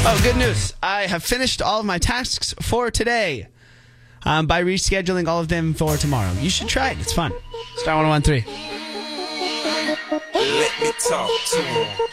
Oh, good news. I have finished all of my tasks for today by rescheduling all of them for tomorrow. You should try it. It's fun. Star 101.3. Let me talk to him.